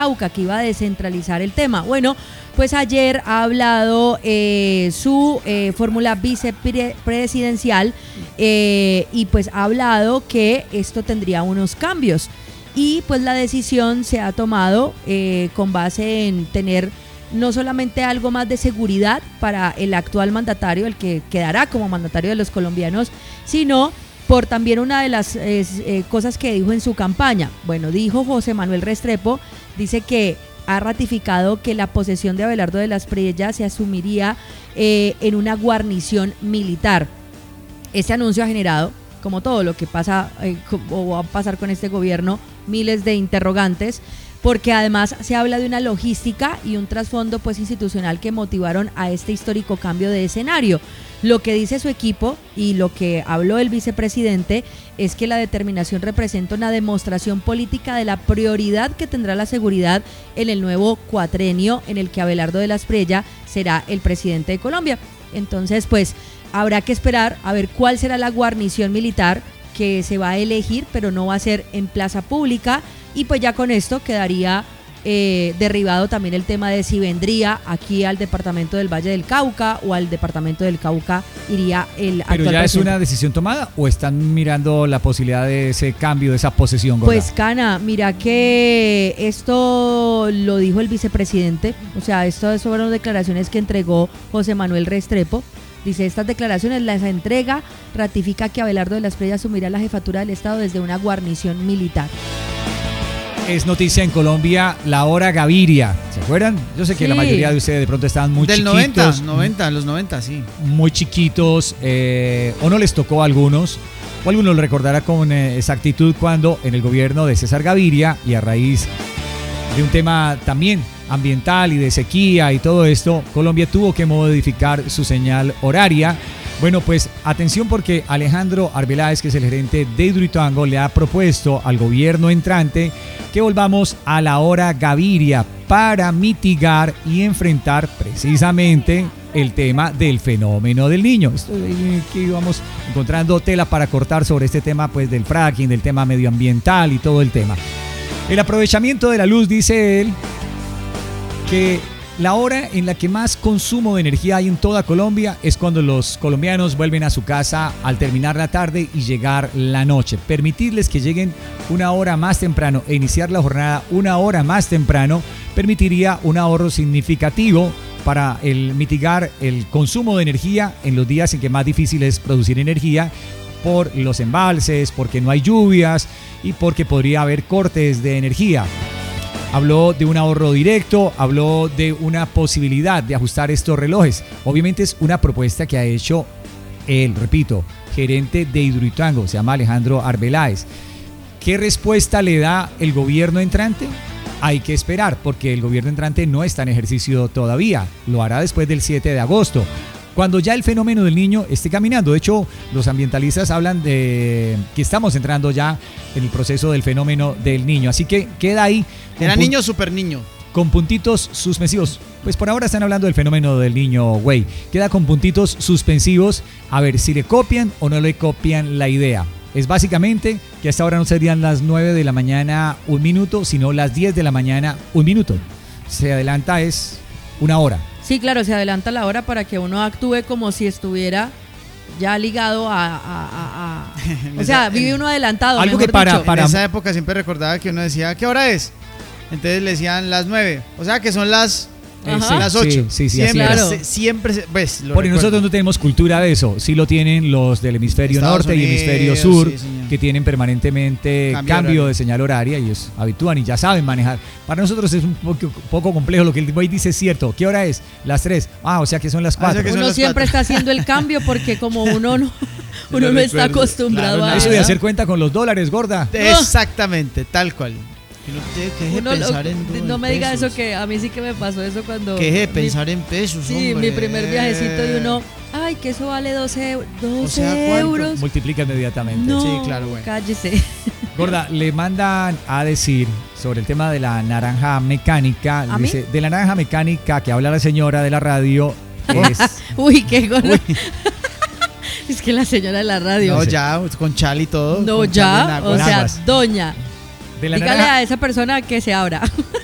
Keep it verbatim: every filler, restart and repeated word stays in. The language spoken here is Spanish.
Cauca, que iba a descentralizar el tema. Bueno, pues ayer ha hablado eh, su eh, fórmula vicepresidencial eh, y pues ha hablado que esto tendría unos cambios y pues la decisión se ha tomado eh, con base en tener no solamente algo más de seguridad para el actual mandatario, el que quedará como mandatario de los colombianos, sino por también una de las eh, eh, cosas que dijo en su campaña. Bueno, dijo José Manuel Restrepo, dice que ha ratificado que la posesión de Abelardo de las Preyes se asumiría eh, en una guarnición militar. Este anuncio ha generado, como todo lo que pasa eh, o va a pasar con este gobierno, miles de interrogantes, porque además se habla de una logística y un trasfondo pues institucional que motivaron a este histórico cambio de escenario. Lo que dice su equipo y lo que habló el vicepresidente es que la determinación representa una demostración política de la prioridad que tendrá la seguridad en el nuevo cuatrenio en el que Abelardo de las Preyes será el presidente de Colombia. Entonces pues habrá que esperar a ver cuál será la guarnición militar que se va a elegir, pero no va a ser en plaza pública. Y pues ya con esto quedaría eh, derribado también el tema de si vendría aquí al departamento del Valle del Cauca o al departamento del Cauca iría el actual ¿Pero ya presidente. es una decisión tomada o están mirando la posibilidad de ese cambio, de esa posesión, Gorda? Pues Cana, mira que esto lo dijo el vicepresidente, o sea, estas fueron declaraciones que entregó José Manuel Restrepo. Dice, estas declaraciones las entrega, ratifica que Abelardo de las Preyes asumirá la jefatura del Estado desde una guarnición militar. Es noticia en Colombia la hora Gaviria, ¿se acuerdan? Yo sé que sí. La mayoría de ustedes de pronto estaban muy Del chiquitos. noventa, noventa, los noventa, sí. Muy chiquitos, eh, o no les tocó a algunos, o algunos lo recordará con eh, exactitud cuando en el gobierno de César Gaviria y a raíz de un tema también ambiental y de sequía y todo esto, Colombia tuvo que modificar su señal horaria. Bueno, pues atención porque Alejandro Arbeláez, que es el gerente de Hidroituango, le ha propuesto al gobierno entrante que volvamos a la hora Gaviria para mitigar y enfrentar precisamente el tema del fenómeno del Niño. Esto, aquí vamos encontrando tela para cortar sobre este tema pues del fracking, del tema medioambiental y todo el tema. El aprovechamiento de la luz, dice él, que la hora en la que más consumo de energía hay en toda Colombia es cuando los colombianos vuelven a su casa al terminar la tarde y llegar la noche. Permitirles que lleguen una hora más temprano e iniciar la jornada una hora más temprano permitiría un ahorro significativo para el mitigar el consumo de energía en los días en que más difícil es producir energía por los embalses, porque no hay lluvias y porque podría haber cortes de energía. Habló de un ahorro directo, habló de una posibilidad de ajustar estos relojes. Obviamente es una propuesta que ha hecho él, repito, gerente de Hidroituango, se llama Alejandro Arbeláez. ¿Qué respuesta le da el gobierno entrante? Hay que esperar, porque el gobierno entrante no está en ejercicio todavía, lo hará después del siete de agosto. Cuando ya el fenómeno del Niño esté caminando. De hecho, los ambientalistas hablan de que estamos entrando ya en el proceso del fenómeno del Niño. Así que queda ahí. Era niño, super niño. Con puntitos suspensivos. Pues por ahora están hablando del fenómeno del Niño, güey. Queda con puntitos suspensivos a ver si le copian o no le copian la idea. Es básicamente que hasta ahora no serían las nueve de la mañana un minuto, sino las diez de la mañana un minuto. Se adelanta es una hora. Sí, claro, se adelanta la hora para que uno actúe como si estuviera ya ligado a... a, a, a o sea, vive uno adelantado. Algo que para, dicho. para... En esa época siempre recordaba que uno decía, ¿qué hora es? Entonces le decían las nueve. O sea, que son las... Ajá. las ocho. Sí, sí, sí, siempre, así era. se, siempre, se, pues, lo Porque recuerdo. nosotros no tenemos cultura de eso. Sí lo tienen los del hemisferio Estados norte Unidos, y hemisferio sur, sí, que tienen permanentemente Cambio cambio, horario. de señal horaria y ellos habitúan y ya saben manejar. Para nosotros es un poco, poco complejo. Lo que el boy dice es cierto. ¿Qué hora es? Las tres. Ah, o sea que son las Ah, o sea cuatro. que son Uno las siempre cuatro. está haciendo el cambio porque como uno no, uno no está recuerdo. acostumbrado Claro, a Eso de eso. hacer cuenta con los dólares, gorda. Exactamente, tal cual. Que no te que deje Uno, pensar lo- en, no en me diga pesos. eso, que a mí sí que me pasó eso cuando... Que deje de mi- pensar en pesos, Sí, hombre. mi primer viajecito y uno, ay, que eso vale doce, doce O sea, ¿cuánto? euros. Multiplica inmediatamente. No, Sí, claro, bueno. cállese. Gorda, le mandan a decir sobre el tema de la naranja mecánica. ¿A mí? Dice, de la naranja mecánica que habla la señora de la radio es... Uy, qué gordo. Es que la señora de la radio. No, ya, con chal y todo. No, con chal ya, en agua. o sea, Aguas. doña. de la Dígale naranja, a esa persona que se abra.